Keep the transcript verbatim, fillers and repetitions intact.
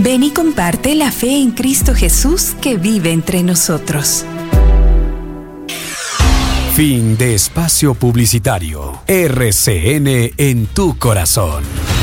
Ven y comparte la fe en Cristo Jesús que vive entre nosotros. Fin de espacio publicitario. R C N en tu corazón.